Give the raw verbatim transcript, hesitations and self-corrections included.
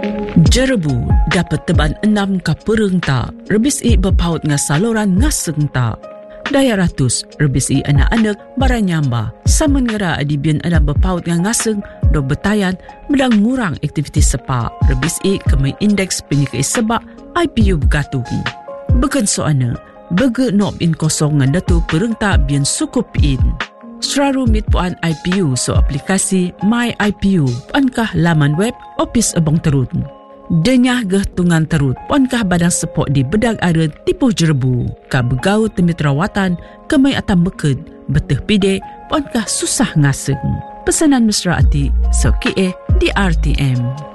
Jerebu dapat teban enam ka pereng ta, rebis i berpaut nga saluran ngaseng ta. Daya ratus, rebis i anak-anak baranyamba. Saman ngera adibian anak berpaut nga ngaseng, do betayan, medang ngurang aktivitas sepa. Rebis i kemai indeks penyikai sebab I P U bergatuhi. Begen soana, bege nop in kosong ngan datu pereng ta bian sukup in. Seraru mit puan I P U so aplikasi My I P U, puankah laman web Opis Abang Terut. Denyah geh tungan terut, puankah badang sepok di bedag aren tipuh Jerebu. Ka begau temit rawatan, kemai atam beked, beteh pide, puankah susah ngaseng. Pesanan mesra ati, so kie di R T M.